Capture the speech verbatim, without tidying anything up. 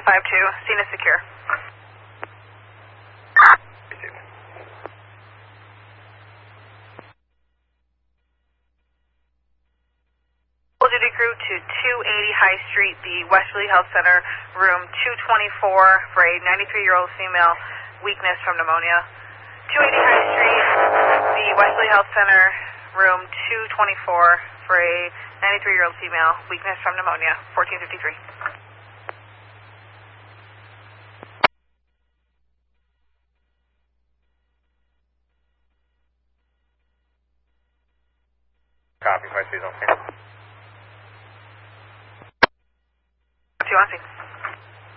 five two, scene is secure. Full duty crew to two eighty High Street, the Westerly Health Center, room two twenty-four for a ninety-three-year-old female, weakness from pneumonia. two eighty High Street, the Westerly Health Center, room two twenty-four for a ninety-three-year-old female, weakness from pneumonia, fourteen fifty-three. Copy, five three, okay. two one six.